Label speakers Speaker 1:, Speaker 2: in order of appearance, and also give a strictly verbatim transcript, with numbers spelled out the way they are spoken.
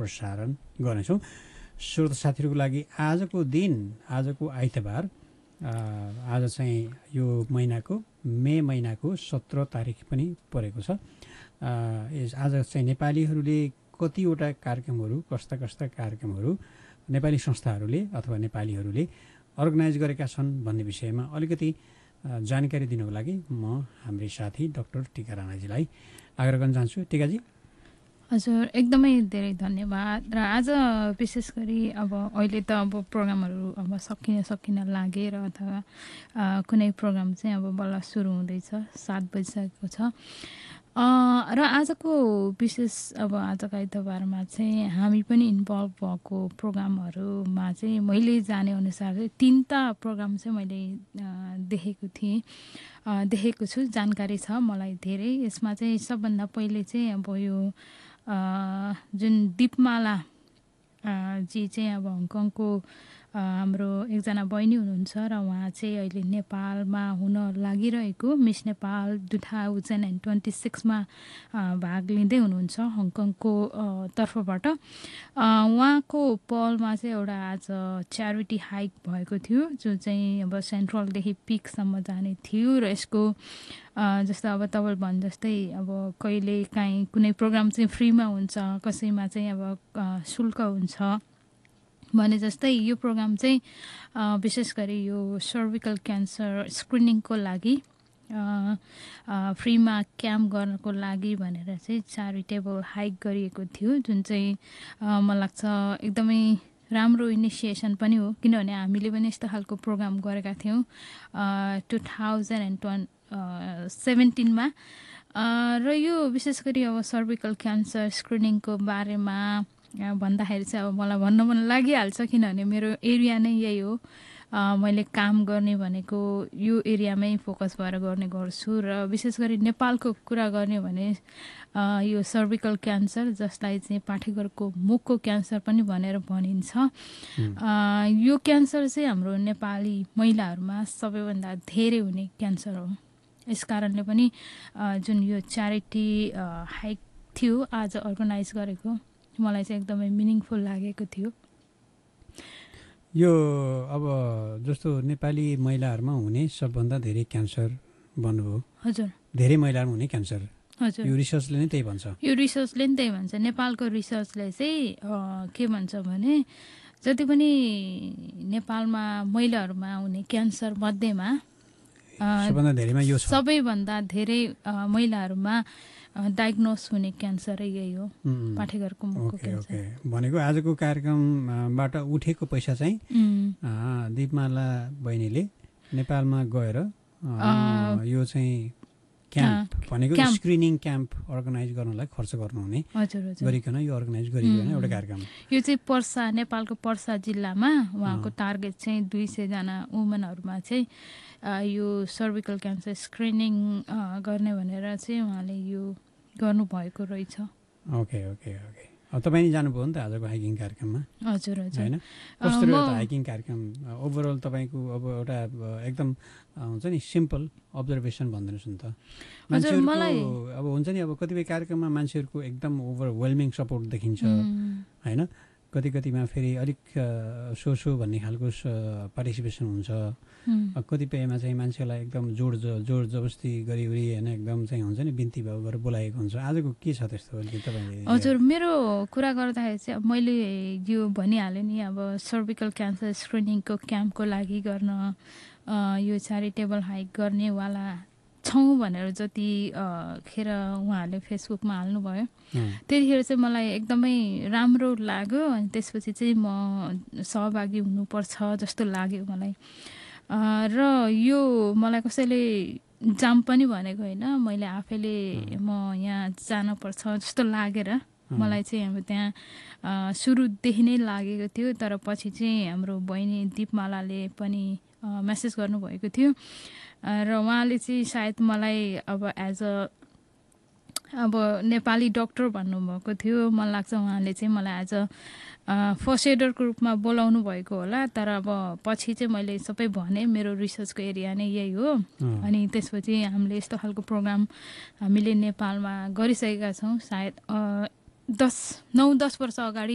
Speaker 1: प्रसारण गर्नेछौँ। श्रोता साथीहरूको लागि आजको दिन, आजको आइतबार, आज चाहिँ यो महिनाको मे महिनाको सत्र तारिक पनि परेको छ। आज चाहिँ नेपालीहरूले कतिवटा कार्यक्रमहरू, कस्ता कस्ता कार्यक्रमहरू नेपाली संस्थाहरूले अथवा नेपालीहरूले अर्गनाइज गरेका छन् भन्ने विषयमा अलिकति जानकारी दिनको लागि म हाम्रै साथी डाक्टर टिका राणाजीलाई आग्रह गर्न चाहन्छु। टिकाजी।
Speaker 2: हजुर, एकदमै धेरै धन्यवाद। र आज विशेष गरी अब अहिले त अब प्रोग्रामहरू अब सकिन सकिन लागेर अथवा कुनै प्रोग्राम चाहिँ अब बल्ल सुरु हुँदैछ, सात बजिसकेको छ। र आजको विशेष अब आजको आइतबारमा चाहिँ हामी पनि इन्भल्भ भएको प्रोग्रामहरूमा चाहिँ मैले जाने अनुसार चाहिँ तिनवटा प्रोग्राम चाहिँ मैले देखेको थिएँ देखेको छु, जानकारी छ मलाई धेरै। यसमा चाहिँ सबभन्दा पहिले चाहिँ अब यो जुन दीपमाला जी चाहिँ अब हङकङको हाम्रो एकजना बहिनी हुनुहुन्छ र उहाँ चाहिँ अहिले नेपालमा हुन लागिरहेको miss Nepal two thousand and twenty सिक्समा भाग लिँदै हुनुहुन्छ हङकङको तर्फबाट। उहाँको पहलमा चाहिँ एउटा आज च्यारिटी हाइक भएको थियो, जो चाहिँ अब सेन्ट्रलदेखि पिकसम्म जाने थियो। र यसको जस्तो अब तपाईँ भने जस्तै अब कहिले काहीँ कुनै प्रोग्राम चाहिँ फ्रीमा हुन्छ, कसैमा चाहिँ अब शुल्क हुन्छ भने जस्तै यो प्रोग्राम चाहिँ विशेष गरी यो सर्भिकल क्यान्सर स्क्रिनिङको लागि फ्रीमा क्याम्प गर्नको लागि भनेर चाहिँ च्यारिटेबल हाइक गरिएको थियो, जुन चाहिँ मलाई लाग्छ एकदमै राम्रो इनिसिएसन पनि हो। किनभने हामीले पनि यस्तो खालको प्रोग्राम गरेका थियौँ टु थाउजन्ड एन्ड ट्वेन् सेभेन्टिनमा। र यो विशेष गरी अब सर्भिकल क्यान्सर स्क्रिनिङको बारेमा भन्दाखेरि चाहिँ अब मलाई भन्न मन लागिहाल्छ, किनभने मेरो एरिया नै यही हो। मैले काम गर्ने भनेको यो एरियामै फोकस भएर गर्ने गर्छु। र विशेष गरी नेपालको कुरा गर्ने भने यो सर्भिकल क्यान्सर, जसलाई चाहिँ पाठेघरको मुखको क्यान्सर पनि भनेर भनिन्छ, यो क्यान्सर चाहिँ हाम्रो नेपाली महिलाहरूमा सबैभन्दा धेरै हुने क्यान्सर हो। यस कारणले पनि जुन यो च्यारिटी हाइक थियो आज अर्गनाइज गरेको, मलाई चाहिँ एकदमै मिनिङफुल लागेको थियो।
Speaker 1: यो अब जस्तो नेपाली महिलाहरूमा हुने सबभन्दा धेरै क्यान्सर भन्नुभयो।
Speaker 2: हजुर,
Speaker 1: धेरै महिलाहरूमा हुने क्यान्सर।
Speaker 2: हजुर,
Speaker 1: यो रिसर्चले नै त्यही भन्छ।
Speaker 2: यो रिसर्चले नै त्यही भन्छ। नेपालको रिसर्चले चाहिँ के भन्छ भने जति पनि नेपालमा महिलाहरूमा हुने क्यान्सर मध्येमा
Speaker 1: सबभन्दा धेरैमा यो छ,
Speaker 2: सबैभन्दा धेरै महिलाहरूमा डायग्नोस हुने क्यान्सर यही हो, पाठेघरको मुखको क्यान्सर।
Speaker 1: भनेको आजको कार्यक्रमबाट उठेको पैसा चाहिँ दीपमाला बहिनीले नेपालमा गएर यो चाहिँ क्याम्प भनेको स्क्रिनिङ क्याम्प अर्गनाइज गर्नलाई खर्च गर्नुहुने गरिकन यो अर्गनाइज गरिकन एउटा कार्यक्रम।
Speaker 2: यो चाहिँ पर्सा, नेपालको पर्सा जिल्लामा उहाँको टार्गेट चाहिँ दुई सयजना वुमेनहरूमा चाहिँ यो सर्भिकल क्यान्सर स्क्रिनिङ गर्ने भनेर चाहिँ उहाँले यो गर्नुभएको रहेछ।
Speaker 1: ओके ओके ओके अब तपाईँ नि जानुभयो नि त आजको हाइकिङ कार्यक्रममा?
Speaker 2: हजुर हजुर।
Speaker 1: होइन, कस्तो रह्यो त हाइकिङ कार्यक्रम? ओभरअल तपाईँको अब एउटा एकदम हुन्छ नि सिम्पल अब्जर्भेसन भनिदिनुहोस् न त। मान्छेहरूको अब हुन्छ नि अब कतिपय कार्यक्रममा मान्छेहरूको एकदम ओभरवेल्मिङ सपोर्ट देखिन्छ होइन, कति कतिमा फेरि अलिक सो सो भन्ने खालको पार्टिसिपेसन हुन्छ, कतिपयमा चाहिँ मान्छेलाई एकदम जोड जोड जबस्ती गरी गरी होइन एकदम चाहिँ हुन्छ नि बिन्ती भाव गरेर बोलाएको हुन्छ। आजको के छ त्यस्तो तपाईँले?
Speaker 2: हजुर, मेरो कुरा गर्दाखेरि चाहिँ अब मैले यो भनिहालेँ नि, अब सर्भिकल क्यान्सर स्क्रिनिङको क्याम्पको लागि गर्न यो च्यारिटेबल हाइक गर्नेवाला छौँ भनेर जति खेर उहाँहरूले फेसबुकमा हाल्नुभयो त्यतिखेर चाहिँ मलाई एकदमै राम्रो लाग्यो। अनि त्यसपछि चाहिँ म सहभागी हुनुपर्छ जस्तो लाग्यो मलाई। र यो मलाई कसैले जाम पनि भनेको होइन, मैले आफैले म यहाँ जानुपर्छ जस्तो लागेर मलाई चाहिँ अब त्यहाँ सुरुदेखि नै लागेको थियो। तर पछि चाहिँ हाम्रो बहिनी दीपमालाले पनि मेसेज गर्नुभएको थियो र उहाँले चाहिँ सायद मलाई अब एज अ अब नेपाली डक्टर भन्नुभएको थियो। मलाई लाग्छ उहाँले चाहिँ मलाई एज अ फर्स्ट एडरको रूपमा बोलाउनु भएको होला। तर अब पछि चाहिँ मैले सबै भने मेरो रिसर्चको एरिया नै यही हो। अनि त्यसपछि हामीले यस्तो खालको प्रोग्राम हामीले नेपालमा गरिसकेका छौँ। सायद दस नौ दस वर्ष अगाडि